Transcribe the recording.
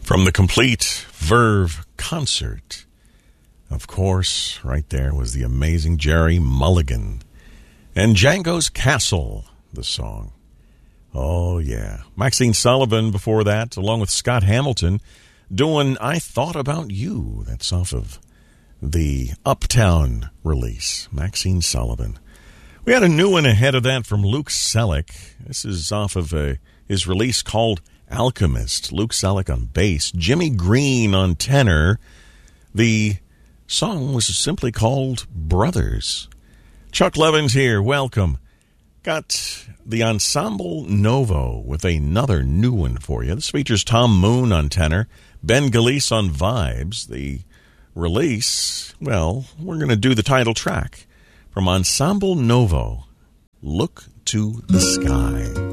From the complete Verve concert, of course, right there was the amazing Jerry Mulligan. And Django's Castle, the song. Oh, yeah. Maxine Sullivan before that, along with Scott Hamilton, doing I Thought About You. That's off of the Uptown release. Maxine Sullivan. We had a new one ahead of that from Luke Selleck. This is off of his release called Alchemist. Luke Selleck on bass, Jimmy Green on tenor. The song was simply called Brothers. Chuck Levins here. Welcome. Got the Ensemble Novo with another new one for you. This features Tom Moon on tenor, Ben Galeese on vibes. The release, well, we're going to do the title track from Ensemble Novo, Look to the Sky.